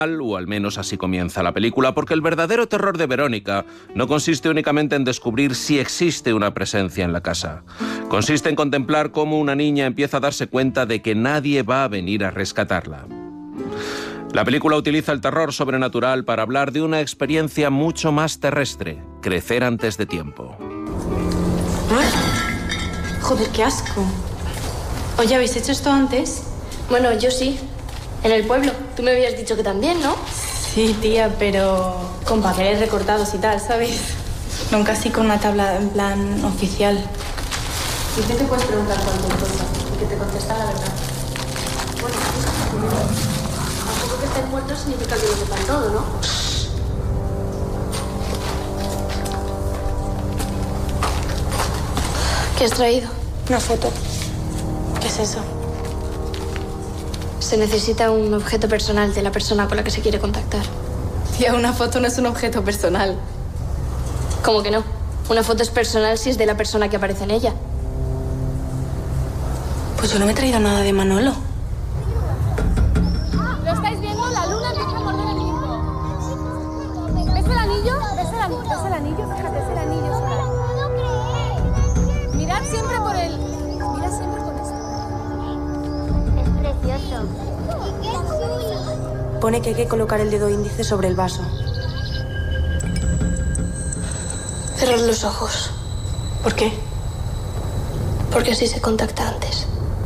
o al menos así comienza la película, porque el verdadero terror de Verónica no consiste únicamente en descubrir si existe una presencia en la casa. Consiste en contemplar cómo una niña empieza a darse cuenta de que nadie va a venir a rescatarla. La película utiliza el terror sobrenatural para hablar de una experiencia mucho más terrestre: crecer antes de tiempo. Joder, qué asco. Oye, ¿habéis hecho esto antes? Bueno, yo sí. En el pueblo. Tú me habías dicho que también, ¿no? Sí, tía, pero con papeles recortados y tal, ¿sabes? Nunca así con una tabla en plan oficial. ¿Y qué te puedes preguntar cualquier cosa? Y que te contestan la verdad. Bueno, tampoco que estén muertos significa que lo sepan todo, ¿no? ¿Qué has traído? Una foto. ¿Qué es eso? Se necesita un objeto personal de la persona con la que se quiere contactar. Tía, una foto no es un objeto personal. ¿Cómo que no? Una foto es personal si es de la persona que aparece en ella. Pues yo no me he traído nada de Manolo. ¿Lo estáis viendo? La luna empieza a morder el limbo. ¿Ves el anillo? ¿Ves el anillo? Fíjate, es el anillo solar. Mirad siempre por él. Mira siempre por esto. Es precioso. Pone que hay que colocar el dedo índice sobre el vaso. Cerrar los ojos. ¿Por qué? Porque así se contacta antes.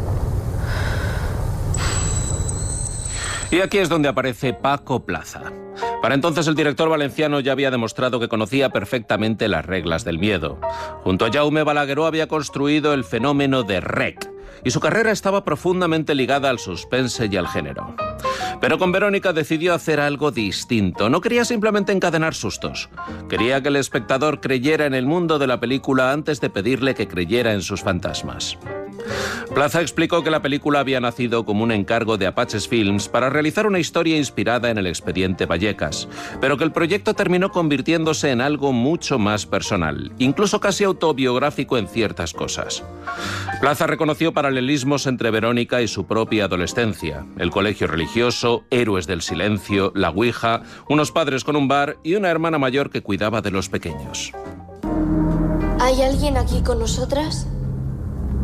Y aquí es donde aparece Paco Plaza. Para entonces el director valenciano ya había demostrado que conocía perfectamente las reglas del miedo. Junto a Jaume Balagueró había construido el fenómeno de REC, y su carrera estaba profundamente ligada al suspense y al género. Pero con Verónica decidió hacer algo distinto. No quería simplemente encadenar sustos. Quería que el espectador creyera en el mundo de la película antes de pedirle que creyera en sus fantasmas. Plaza explicó que la película había nacido como un encargo de Apaches Films para realizar una historia inspirada en el expediente Vallecas, pero que el proyecto terminó convirtiéndose en algo mucho más personal, incluso casi autobiográfico en ciertas cosas. Plaza reconoció paralelismos entre Verónica y su propia adolescencia: el colegio religioso, Héroes del Silencio, la Ouija, unos padres con un bar y una hermana mayor que cuidaba de los pequeños. ¿Hay alguien aquí con nosotras?